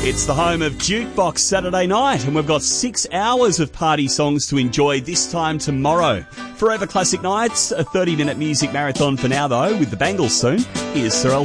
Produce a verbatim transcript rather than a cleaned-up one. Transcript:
It's the home of Jukebox Saturday night, and we've got six hours of party songs to enjoy this time tomorrow. Forever Classic Nights, a thirty-minute music marathon for now, though, with the Bangles soon. Here's Sir